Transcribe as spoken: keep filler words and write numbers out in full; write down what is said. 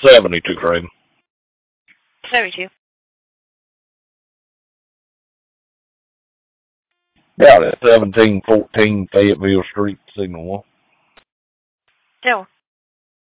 seventy-two, Craig. seventy-two. Yeah, that's seventeen fourteen Fayetteville Street, Signal One. Still,